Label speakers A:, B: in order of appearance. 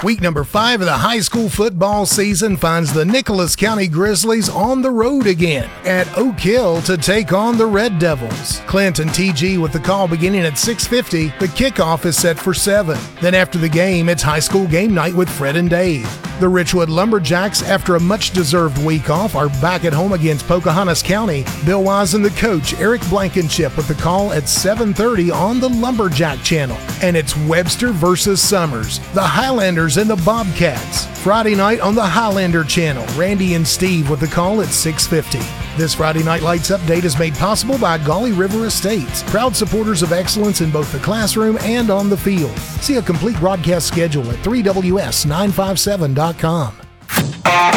A: Week number 5 of the high school football season finds the Nicholas County Grizzlies on the road again at Oak Hill to take on the Red Devils. Clint and TG with the call beginning at 6:50. The kickoff is set for 7. Then after the game, it's high school game night with Fred and Dave. The Richwood Lumberjacks, after a much-deserved week off, are back at home against Pocahontas County. Bill Wise and the coach, Eric Blankenship, with the call at 7:30 on the Lumberjack channel. And it's Webster versus Summers, the Highlanders and the Bobcats. Friday night on the Highlander channel, Randy and Steve with the call at 6:50. This Friday Night Lights update is made possible by Gauley River Estates, proud supporters of excellence in both the classroom and on the field. See a complete broadcast schedule at 3ws957.com.